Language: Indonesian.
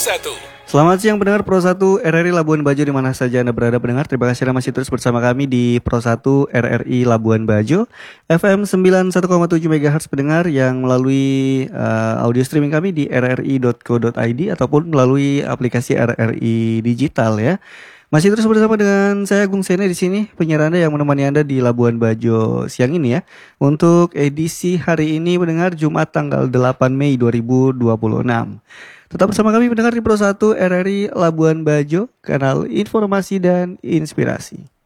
1. Selamat siang pendengar Pro 1 RRI Labuan Bajo di mana saja Anda berada pendengar. Terima kasih Anda masih terus bersama kami di Pro 1 RRI Labuan Bajo FM 91,7 MHz pendengar yang melalui audio streaming kami di rri.co.id ataupun melalui aplikasi RRI digital ya. Masih terus bersama dengan saya Agung Sene di sini penyiar Anda yang menemani Anda di Labuan Bajo siang ini ya. Untuk edisi hari ini pendengar Jumat tanggal 8 Mei 2026. Tetap bersama kami pendengar di Pro 1 RRI Labuan Bajo, kanal informasi dan inspirasi.